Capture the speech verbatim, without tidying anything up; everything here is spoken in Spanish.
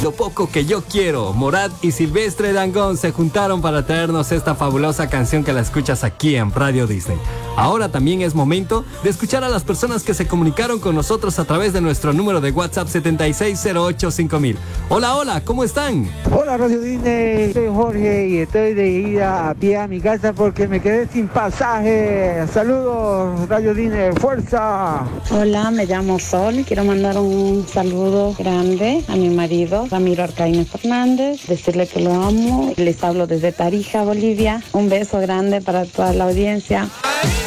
Lo poco que yo quiero. Morat y Silvestre Dangond se juntaron para traernos esta fabulosa canción que la escuchas aquí en Radio Disney. Ahora también es momento de escuchar a las personas que se comunicaron con nosotros a través de nuestro número de WhatsApp setenta y seis cero ocho cinco mil. Hola, hola, ¿cómo están? Hola Radio Disney, soy Jorge y estoy de ida a pie a mi casa porque me quedé sin pasaje. Saludos Radio Disney, fuerza. Hola, me llamo Sol, quiero mandar un saludo grande a mi marido Ramiro Arcaine Fernández, decirle que lo amo. Les hablo desde Tarija, Bolivia. Un beso grande para toda la audiencia.